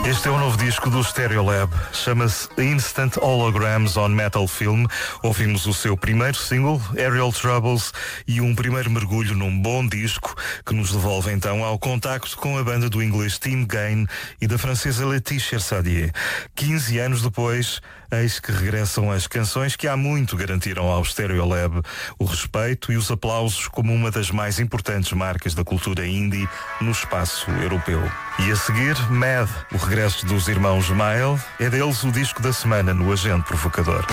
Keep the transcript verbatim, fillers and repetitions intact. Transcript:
Este é o novo disco do Stereolab, chama-se Instant Holograms on Metal Film. Ouvimos o seu primeiro single, Aerial Troubles, e um primeiro mergulho num bom disco que nos devolve então ao contacto com a banda do inglês Tim Gain e da francesa Laetitia Sadier. quinze anos depois, eis que regressam as canções que há muito garantiram ao Stereolab o respeito e os aplausos como uma das mais importantes marcas da cultura indie no espaço europeu. E a seguir, Mad, o regresso dos irmãos Mile, é deles o disco da semana no Agente Provocador.